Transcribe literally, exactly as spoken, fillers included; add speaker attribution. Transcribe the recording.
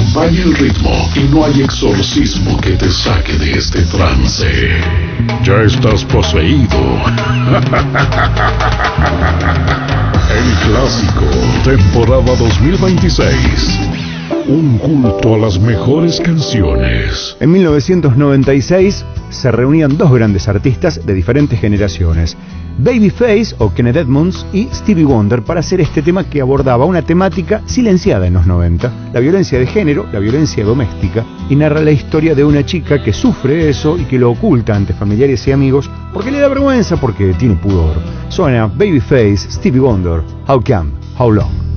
Speaker 1: acompaña el ritmo y no hay exorcismo que te saque de este trance. Ya estás poseído. El clásico, temporada dos mil veintiséis. Un culto a las mejores canciones.
Speaker 2: En mil novecientos noventa y seis se reunían dos grandes artistas de diferentes generaciones, Babyface o Kenneth Edmonds y Stevie Wonder, para hacer este tema que abordaba una temática silenciada en los noventa, la violencia de género, la violencia doméstica, y narra la historia de una chica que sufre eso y que lo oculta ante familiares y amigos porque le da vergüenza, porque tiene pudor. Suena Babyface, Stevie Wonder, How Come, How Long.